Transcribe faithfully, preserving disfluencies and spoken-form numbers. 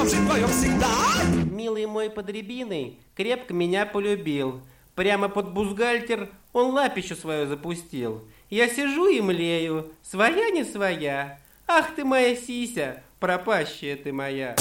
сердце твоем всегда. Милый мой под рябиной крепко меня полюбил. Прямо под бюстгальтер он лапищу свою запустил. Я сижу и млею, своя не своя. Ах ты моя сися, пропащая ты моя.